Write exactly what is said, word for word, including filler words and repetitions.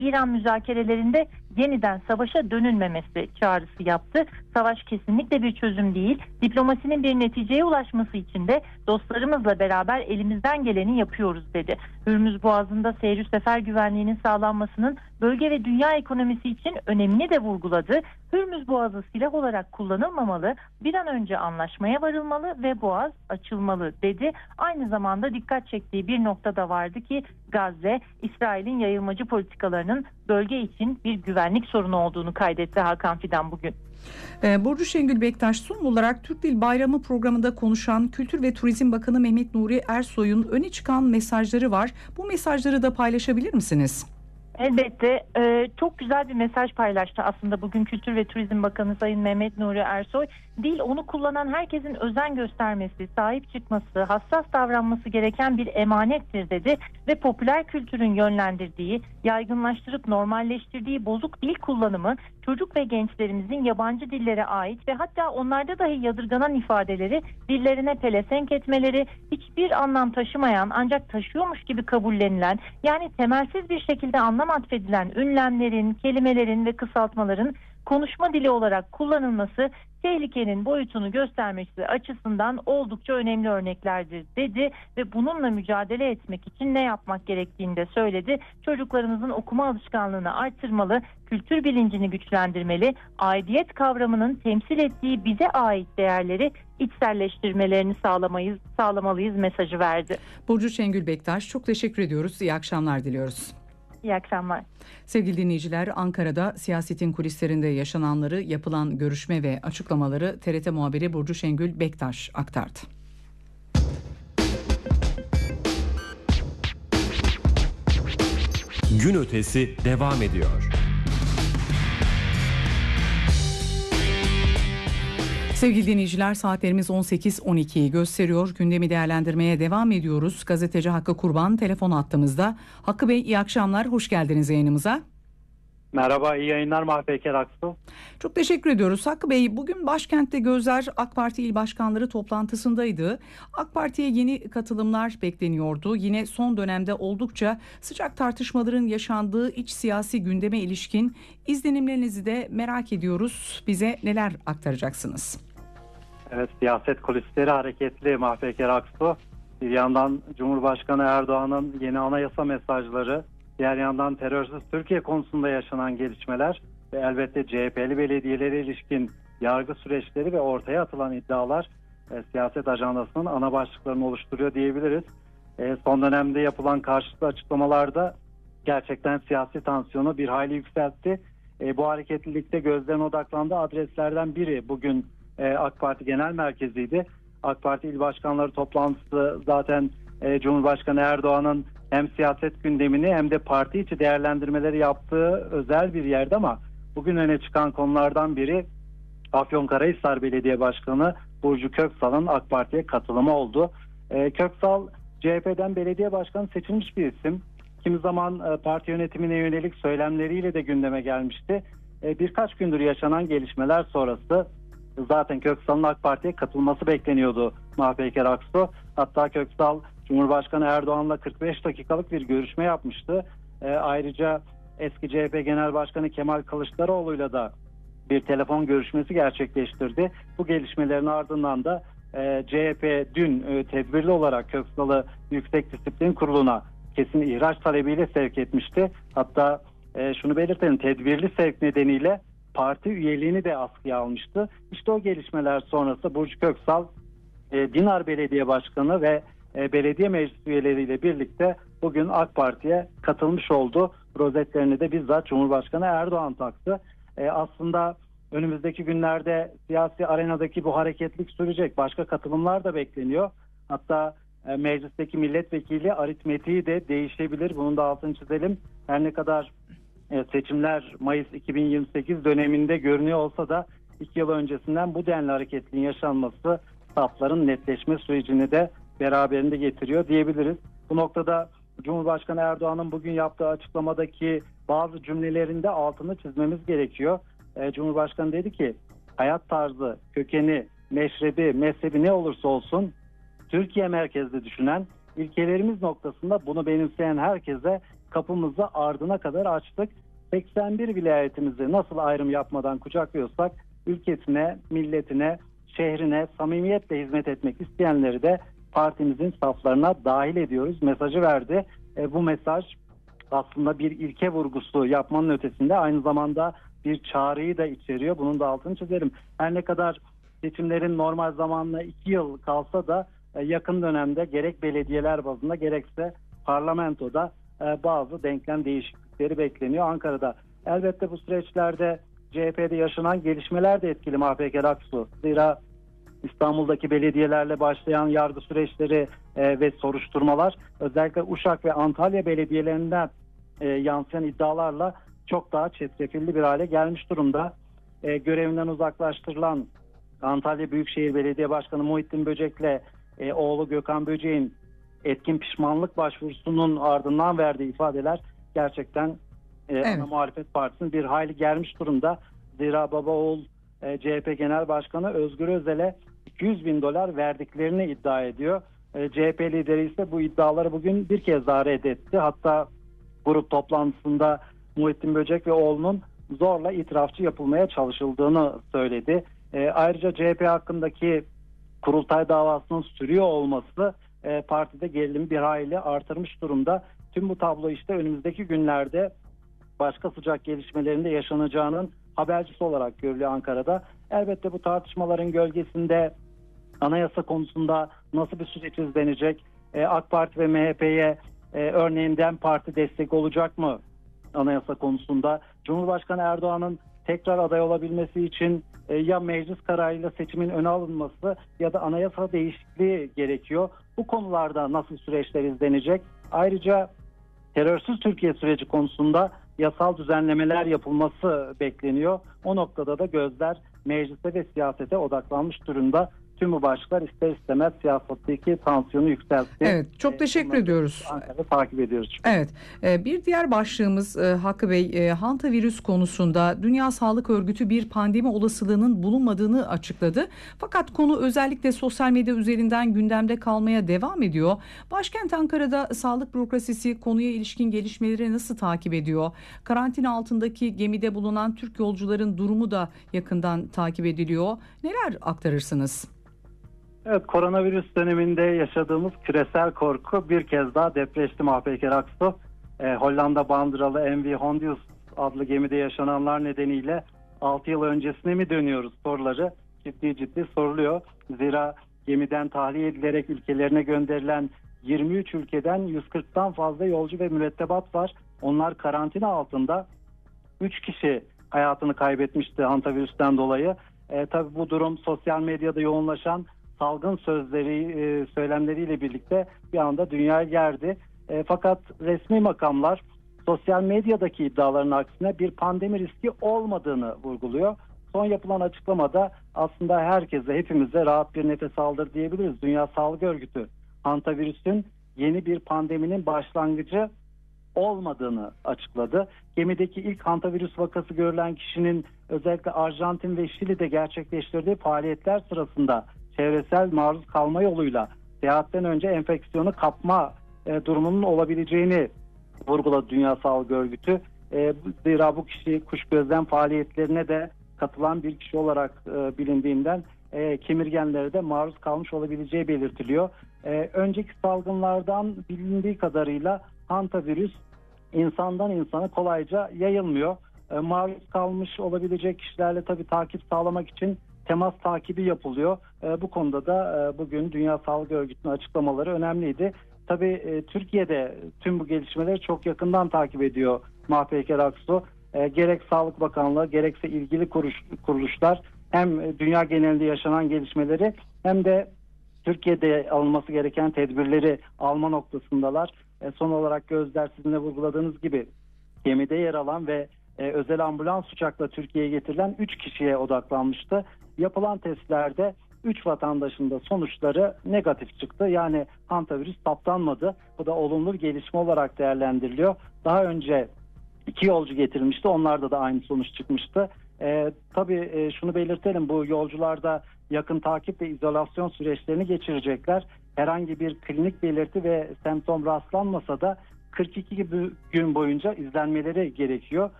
İran müzakerelerinde yeniden savaşa dönülmemesi çağrısı yaptı. Savaş kesinlikle bir çözüm değil. Diplomasinin bir neticeye ulaşması için de dostlarımızla beraber elimizden geleni yapıyoruz dedi. Hürmüz Boğazı'nda seyir sefer güvenliğinin sağlanmasının bölge ve dünya ekonomisi için önemini de vurguladı. Hürmüz Boğazı silah olarak kullanılmamalı, bir an önce anlaşmaya varılmalı ve boğaz açılmalı dedi. Aynı zamanda dikkat çektiği bir nokta da vardı ki Gazze, İsrail'in yayılmacı politikalarının bölge için bir güvenlik sorunu olduğunu kaydetti Hakan Fidan bugün. Burcu Şengül Bektaş, son olarak Türk Dil Bayramı programında konuşan Kültür ve Turizm Bakanı Mehmet Nuri Ersoy'un öne çıkan mesajları var. Bu mesajları da paylaşabilir misiniz? Elbette e, çok güzel bir mesaj paylaştı aslında bugün Kültür ve Turizm Bakanı Sayın Mehmet Nuri Ersoy. Dil onu kullanan herkesin özen göstermesi, sahip çıkması, hassas davranması gereken bir emanettir dedi ve popüler kültürün yönlendirdiği, yaygınlaştırıp normalleştirdiği bozuk dil kullanımı çocuk ve gençlerimizin yabancı dillere ait ve hatta onlarda dahi yadırganan ifadeleri dillerine pelesenk etmeleri, hiçbir anlam taşımayan ancak taşıyormuş gibi kabullenilen, yani temelsiz bir şekilde anlam atfedilen ünlemlerin, kelimelerin ve kısaltmaların konuşma dili olarak kullanılması tehlikenin boyutunu göstermesi açısından oldukça önemli örneklerdir dedi ve bununla mücadele etmek için ne yapmak gerektiğini de söyledi. Çocuklarımızın okuma alışkanlığını artırmalı, kültür bilincini güçlendirmeli, aidiyet kavramının temsil ettiği bize ait değerleri içselleştirmelerini sağlamayız, sağlamalıyız mesajı verdi. Burcu Şengül Bektaş, çok teşekkür ediyoruz. İyi akşamlar diliyoruz. İyi akşamlar. Sevgili dinleyiciler, Ankara'da siyasetin kulislerinde yaşananları, yapılan görüşme ve açıklamaları T R T muhabiri Burcu Şengül Bektaş aktardı. Gün ötesi devam ediyor. Sevgili dinleyiciler, saatlerimiz on sekiz on ikiyi gösteriyor. Gündemi değerlendirmeye devam ediyoruz. Gazeteci Hakkı Kurban telefon hattımızda. Hakkı Bey, iyi akşamlar. Hoş geldiniz yayınımıza. Merhaba, iyi yayınlar Mahpeker Aksu. Çok teşekkür ediyoruz. Hakkı Bey, bugün başkentte gözler AK Parti il başkanları toplantısındaydı. AK Parti'ye yeni katılımlar bekleniyordu. Yine son dönemde oldukça sıcak tartışmaların yaşandığı iç siyasi gündeme ilişkin izlenimlerinizi de merak ediyoruz. Bize neler aktaracaksınız? Evet, siyaset kulisleri hareketli Mahpeker Aksu. Bir yandan Cumhurbaşkanı Erdoğan'ın yeni anayasa mesajları, diğer yandan terörsüz Türkiye konusunda yaşanan gelişmeler ve elbette C H P'li belediyelere ilişkin yargı süreçleri ve ortaya atılan iddialar e, siyaset ajandasının ana başlıklarını oluşturuyor diyebiliriz. E, son dönemde yapılan karşıtlı açıklamalarda gerçekten siyasi tansiyonu bir hayli yükseltti. E, bu hareketlilikte gözlerin odaklandığı adreslerden biri bugün e, AK Parti Genel Merkezi'ydi. AK Parti İl Başkanları toplantısı zaten e, Cumhurbaşkanı Erdoğan'ın hem siyaset gündemini hem de parti içi değerlendirmeleri yaptığı özel bir yerde, ama bugün öne çıkan konulardan biri Afyonkarahisar Belediye Başkanı Burcu Köksal'ın AK Parti'ye katılımı oldu. E, Köksal C H P'den belediye başkanı seçilmiş bir isim. Kimi zaman e, parti yönetimine yönelik söylemleriyle de gündeme gelmişti. E, birkaç gündür yaşanan gelişmeler sonrası zaten Köksal'ın AK Parti'ye katılması bekleniyordu Mahpeker Aksu. Hatta Köksal Cumhurbaşkanı Erdoğan'la kırk beş dakikalık bir görüşme yapmıştı. E, ayrıca eski C H P Genel Başkanı Kemal Kılıçdaroğlu'yla da bir telefon görüşmesi gerçekleştirdi. Bu gelişmelerin ardından da e, C H P dün e, tedbirli olarak Köksal'ı Yüksek Disiplin Kurulu'na kesin ihraç talebiyle sevk etmişti. Hatta e, şunu belirtelim, tedbirli sevk nedeniyle parti üyeliğini de askıya almıştı. İşte o gelişmeler sonrası Burcu Köksal e, Dinar Belediye Başkanı ve e, belediye meclis üyeleriyle birlikte bugün AK Parti'ye katılmış oldu. Rozetlerini de bizzat Cumhurbaşkanı Erdoğan taktı. E, aslında önümüzdeki günlerde siyasi arenadaki bu hareketlik sürecek. Başka katılımlar da bekleniyor. Hatta e, meclisteki milletvekili aritmetiği de değişebilir. Bunun da altını çizelim. Her ne kadar e, seçimler Mayıs iki bin yirmi sekiz döneminde görünüyor olsa da iki yıl öncesinden bu denli hareketliğin yaşanması safların netleşme sürecini de beraberinde getiriyor diyebiliriz. Bu noktada Cumhurbaşkanı Erdoğan'ın bugün yaptığı açıklamadaki bazı cümlelerinde altını çizmemiz gerekiyor. E, Cumhurbaşkanı dedi ki, hayat tarzı, kökeni, meşrebi, mezhebi ne olursa olsun Türkiye merkezli düşünen, ilkelerimiz noktasında bunu benimseyen herkese kapımızı ardına kadar açtık. seksen bir vilayetimizi nasıl ayrım yapmadan kucaklıyorsak ülkesine, milletine, şehrine samimiyetle hizmet etmek isteyenleri de partimizin saflarına dahil ediyoruz mesajı verdi. E, bu mesaj aslında bir ilke vurgusu yapmanın ötesinde aynı zamanda bir çağrıyı da içeriyor. Bunun da altını çizelim. Her ne kadar seçimlerin normal zamanla iki yıl kalsa da e, yakın dönemde gerek belediyeler bazında gerekse parlamentoda e, bazı denklem değişiklikleri bekleniyor Ankara'da. Elbette bu süreçlerde C H P'de yaşanan gelişmeler de etkili Mahpeker Aksu. Zira İstanbul'daki belediyelerle başlayan yargı süreçleri e, ve soruşturmalar özellikle Uşak ve Antalya belediyelerinden e, yansıyan iddialarla çok daha çetrefilli bir hale gelmiş durumda. E, görevinden uzaklaştırılan Antalya Büyükşehir Belediye Başkanı Muhittin Böcek'le e, oğlu Gökhan Böcek'in etkin pişmanlık başvurusunun ardından verdiği ifadeler gerçekten e, evet. ana muhalefet partisinin bir hayli germiş durumda. Zira baba oğul e, C H P Genel Başkanı Özgür Özel'e iki yüz bin dolar verdiklerini iddia ediyor. E, C H P lideri ise bu iddiaları bugün bir kez daha reddetti. Hatta grup toplantısında Muhittin Böcek ve oğlunun zorla itirafçı yapılmaya çalışıldığını söyledi. E, ayrıca C H P hakkındaki kurultay davasının sürüyor olması e, partide gerilimi bir hayli artırmış durumda. Tüm bu tablo işte önümüzdeki günlerde başka sıcak gelişmelerinde yaşanacağının habercisi olarak görülüyor Ankara'da. Elbette bu tartışmaların gölgesinde anayasa konusunda nasıl bir süreç izlenecek? E, AK Parti ve M H P'ye e, örneğin DEM Parti destek olacak mı anayasa konusunda? Cumhurbaşkanı Erdoğan'ın tekrar aday olabilmesi için e, ya meclis kararıyla seçimin öne alınması ya da anayasa değişikliği gerekiyor. Bu konularda nasıl süreçler izlenecek? Ayrıca terörsüz Türkiye süreci konusunda yasal düzenlemeler yapılması bekleniyor. O noktada da gözler meclise ve siyasete odaklanmış durumda. Tüm bu başlıklar ister istemez siyasetteki tansiyonu yükseltti. Evet, çok teşekkür ee, ediyoruz. Ankara'da takip ediyoruz. Evet, bir diğer başlığımız Hakkı Bey, hantavirüs konusunda Dünya Sağlık Örgütü bir pandemi olasılığının bulunmadığını açıkladı. Fakat konu özellikle sosyal medya üzerinden gündemde kalmaya devam ediyor. Başkent Ankara'da sağlık bürokrasisi konuya ilişkin gelişmeleri nasıl takip ediyor? Karantina altındaki gemide bulunan Türk yolcuların durumu da yakından takip ediliyor. Neler aktarırsınız? Evet, koronavirüs döneminde yaşadığımız küresel korku bir kez daha depreşti Mahpeker Aksu. Ee, Hollanda bandıralı M V Hondius adlı gemide yaşananlar nedeniyle altı yıl öncesine mi dönüyoruz soruları ciddi ciddi soruluyor. Zira gemiden tahliye edilerek ülkelerine gönderilen yirmi üç ülkeden yüz kırktan fazla yolcu ve mürettebat var. Onlar karantina altında. üç kişi hayatını kaybetmişti hantavirüsten dolayı. Ee, tabii bu durum sosyal medyada yoğunlaşan salgın sözleri, e, söylemleriyle birlikte bir anda dünyaya gerdi. E, fakat resmi makamlar sosyal medyadaki iddiaların aksine bir pandemi riski olmadığını vurguluyor. Son yapılan açıklamada aslında herkese, hepimize rahat bir nefes aldır diyebiliriz. Dünya Sağlık Örgütü hantavirüsün yeni bir pandeminin başlangıcı olmadığını açıkladı. Gemideki ilk hantavirüs vakası görülen kişinin özellikle Arjantin ve Şili'de gerçekleştirdiği faaliyetler sırasında çevresel maruz kalma yoluyla seyahatten önce enfeksiyonu kapma e, durumunun olabileceğini vurguladı Dünya Sağlık Örgütü. E, zira bu kişi kuş gözlem faaliyetlerine de katılan bir kişi olarak e, bilindiğinden e, kemirgenlere de maruz kalmış olabileceği belirtiliyor. E, önceki salgınlardan bilindiği kadarıyla hantavirüs insandan insana kolayca yayılmıyor. E, maruz kalmış olabilecek kişilerle tabii takip sağlamak için temas takibi yapılıyor. E, bu konuda da e, bugün Dünya Sağlık Örgütü'nün açıklamaları önemliydi. Tabii e, Türkiye'de tüm bu gelişmeleri çok yakından takip ediyor Mahpeker Aksu. E, gerek Sağlık Bakanlığı gerekse ilgili kuruş, kuruluşlar hem dünya genelinde yaşanan gelişmeleri hem de Türkiye'de alınması gereken tedbirleri alma noktasındalar. E, son olarak gözler sizin de vurguladığınız gibi gemide yer alan ve e, özel ambulans uçakla Türkiye'ye getirilen üç kişiye odaklanmıştı. Yapılan testlerde üç vatandaşın da sonuçları negatif çıktı. Yani hantavirüs saptanmadı. Bu da olumlu bir gelişme olarak değerlendiriliyor. Daha önce iki yolcu getirilmişti. Onlarda da aynı sonuç çıkmıştı. Ee, tabii e, şunu belirtelim. Bu yolcularda yakın takip ve izolasyon süreçlerini geçirecekler. Herhangi bir klinik belirti ve semptom rastlanmasa da kırk iki gün boyunca izlenmeleri gerekiyor.